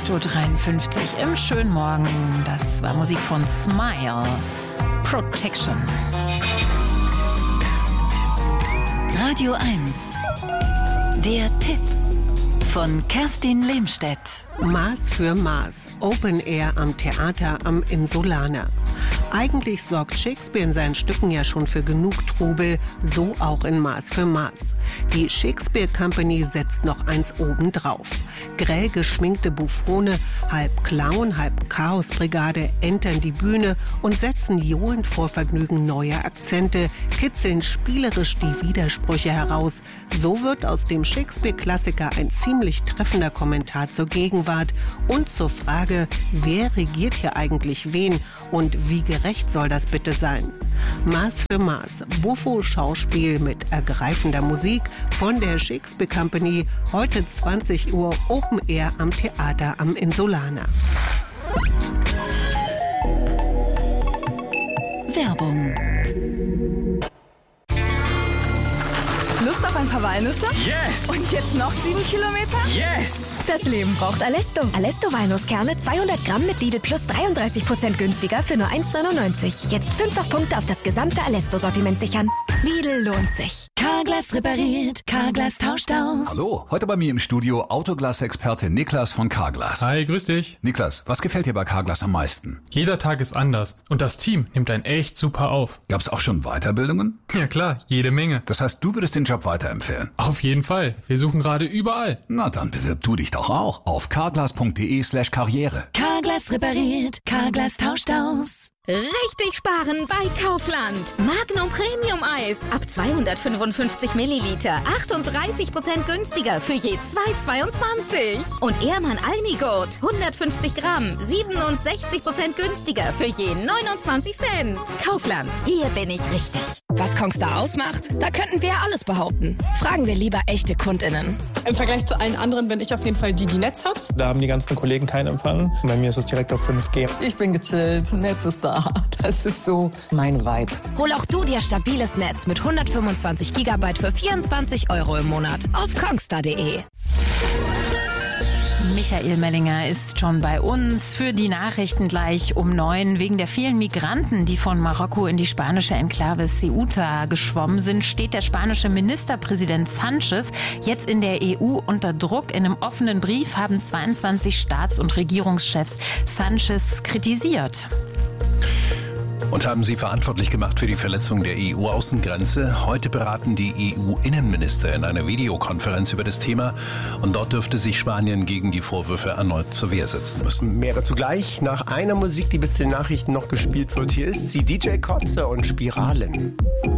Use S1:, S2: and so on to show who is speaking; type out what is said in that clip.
S1: 8.53 Uhr im schönen Morgen. Das war Musik von Smile. Protection.
S2: Radio 1. Der Tipp von Kerstin Lehmstedt.
S3: Maß für Maß. Open Air am Theater am Insulaner. Eigentlich sorgt Shakespeare in seinen Stücken ja schon für genug Trubel, so auch in Maß für Maß. Die Shakespeare Company setzt noch eins obendrauf. Grell geschminkte Buffone, halb Clown, halb Chaosbrigade, entern die Bühne und setzen johlend vor Vergnügen neue Akzente, kitzeln spielerisch die Widersprüche heraus. So wird aus dem Shakespeare-Klassiker ein ziemlich treffender Kommentar zur Gegenwart und zur Frage, wer regiert hier eigentlich wen und wie gerecht soll das bitte sein? Maß für Maß. Buffo-Schauspiel mit ergreifender Musik von der Shakespeare Company. Heute 20 Uhr Open Air am Theater am Insulaner.
S2: Werbung.
S4: Lust auf ein paar Walnüsse?
S5: Yes!
S4: Und jetzt noch 7 Kilometer?
S5: Yes!
S4: Das Leben braucht Alesto.
S6: Alesto Walnusskerne 200 Gramm mit Lidl Plus 33% günstiger für nur 1,99. Jetzt 5-fach Punkte auf das gesamte Alesto-Sortiment sichern. Lidl lohnt sich.
S2: Carglass repariert, Carglass tauscht aus.
S7: Hallo, heute bei mir im Studio Autoglas-Experte Niklas von Carglass.
S8: Hi, grüß dich.
S7: Niklas, was gefällt dir bei Carglass am meisten?
S8: Jeder Tag ist anders und das Team nimmt einen echt super auf.
S7: Gab's auch schon Weiterbildungen?
S8: Ja klar, jede Menge.
S7: Das heißt, du würdest den Job weiterempfehlen?
S8: Auf jeden Fall. Wir suchen gerade überall.
S7: Na, dann bewirb du dich doch auch auf carglass.de/karriere.
S2: Carglass repariert, Carglass tauscht aus.
S9: Richtig sparen bei Kaufland. Magnum Premium Eis ab 255 Milliliter. 38% günstiger für je 2,22. Und Ehrmann Almigurt 150 Gramm. 67% günstiger für je 29 Cent. Kaufland, hier bin ich richtig.
S10: Was Kongstar ausmacht? Da könnten wir alles behaupten. Fragen wir lieber echte KundInnen.
S11: Im Vergleich zu allen anderen bin ich auf jeden Fall die Netz hat.
S12: Da haben die ganzen Kollegen keinen Empfang. Bei mir ist es direkt auf 5G.
S13: Ich bin gechillt, Netz ist da. Das ist so mein Vibe.
S10: Hol auch du dir stabiles Netz mit 125 GB für 24 € im Monat auf kongstar.de.
S1: Michael Mellinger ist schon bei uns für die Nachrichten gleich um 9. Wegen der vielen Migranten, die von Marokko in die spanische Enklave Ceuta geschwommen sind, steht der spanische Ministerpräsident Sánchez jetzt in der EU unter Druck. In einem offenen Brief haben 22 Staats- und Regierungschefs Sánchez kritisiert.
S14: Und haben sie verantwortlich gemacht für die Verletzung der EU-Außengrenze. Heute beraten die EU-Innenminister in einer Videokonferenz über das Thema. Und dort dürfte sich Spanien gegen die Vorwürfe erneut zur Wehr setzen müssen.
S15: Mehr dazu gleich nach einer Musik, die bis zu den Nachrichten noch gespielt wird. Hier ist sie, DJ Kotze und Spiralen.